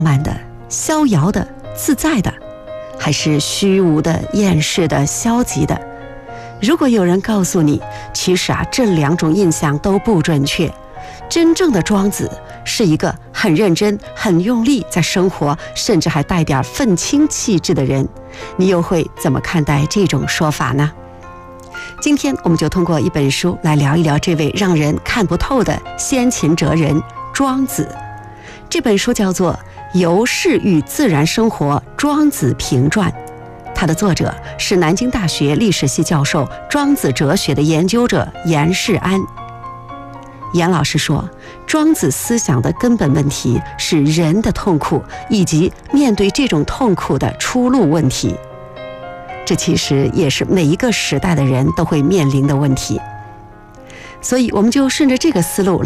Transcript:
慢的、逍遥的、自在的，还是虚无的、厌世的、消极的？如果有人告诉你，其实这两种印象都不准确，真正的庄子是一个很认真、很用力在生活，甚至还带点愤青气质的人，你又会怎么看待这种说法呢？今天我们就通过一本书来聊一聊这位让人看不透的先秦哲人庄子。这本书叫做《游士与自然生活庄子评传》，它的作者是南京大学历史系教授、庄子哲学的研究者严世安。严老师说，庄子思想的根本问题是人的痛苦，以及面对这种痛苦的出路问题。这其实也是每一个时代的人都会面临的问题。所以我们就顺着这个思路